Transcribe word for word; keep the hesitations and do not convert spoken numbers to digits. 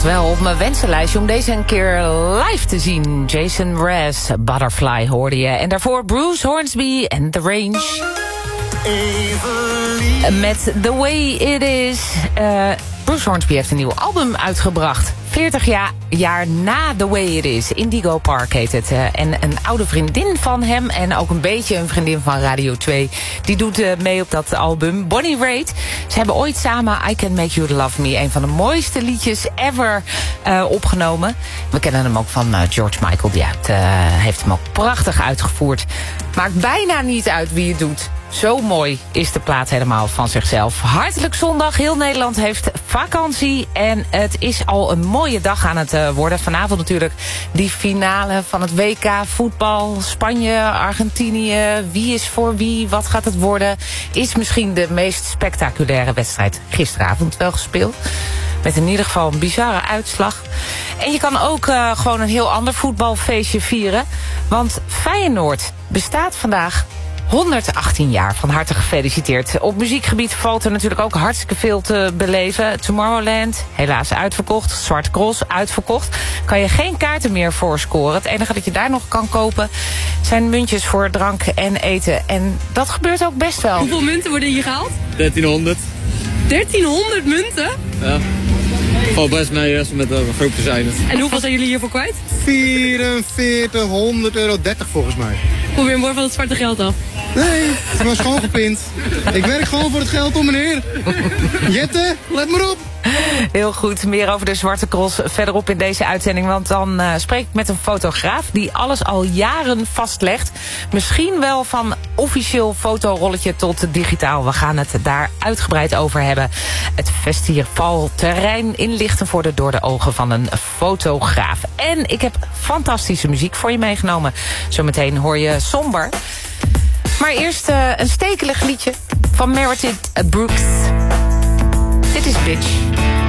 staat wel op mijn wensenlijstje om deze een keer live te zien. Jason Mraz, Butterfly hoorde je. En daarvoor Bruce Hornsby en The Range. Evelie. Met The Way It Is. Uh, Bruce Hornsby heeft een nieuw album uitgebracht. veertig jaar, jaar na The Way It Is. Indigo Park heet het. Uh, en een oude vriendin van hem en ook een beetje een vriendin van Radio twee... die doet uh, mee op dat album. Bonnie Raitt. Ze hebben ooit samen I Can Make You Love Me... een van de mooiste liedjes ever uh, opgenomen. We kennen hem ook van uh, George Michael. Die uit, uh, heeft hem ook prachtig uitgevoerd. Maakt bijna niet uit wie het doet. Zo mooi is de plaat helemaal van zichzelf. Hartelijk zondag. Heel Nederland heeft vakantie. En het is al een mooie dag aan het uh, worden. Vanavond natuurlijk die finale van het W K voetbal. Spanje, Argentinië. Wie is voor wie? Wat gaat het worden? Is misschien de meest spectaculaire wedstrijd gisteravond wel gespeeld. Met in ieder geval een bizarre uitslag. En je kan ook uh, gewoon een heel ander voetbalfeestje vieren. Want Feyenoord bestaat vandaag honderdachttien jaar. Van harte gefeliciteerd. Op muziekgebied valt er natuurlijk ook hartstikke veel te beleven. Tomorrowland, helaas uitverkocht. Zwarte Cross, uitverkocht. Kan je geen kaarten meer voor scoren. Het enige dat je daar nog kan kopen zijn muntjes voor drank en eten. En dat gebeurt ook best wel. Hoeveel munten worden hier gehaald? dertienhonderd. dertienhonderd munten? Ja. Valt best mee als we met een groep te zijn. En hoeveel zijn jullie hiervoor kwijt? vierenveertighonderd euro dertig volgens mij. Kom weer mooi van het zwarte geld af. Nee, het was gewoon gepind. Ik werk gewoon voor het geld om, meneer. Jette, let maar op. Heel goed, meer over de Zwarte Cross verderop in deze uitzending. Want dan uh, spreek ik met een fotograaf die alles al jaren vastlegt. Misschien wel van officieel fotorolletje tot digitaal. We gaan het daar uitgebreid over hebben. Het festivalterrein in Lichtenvoorde door de ogen van een fotograaf. En ik heb fantastische muziek voor je meegenomen. Zometeen hoor je Somber. Maar eerst uh, een stekelig liedje van Meredith Brooks. Dit is Bitch.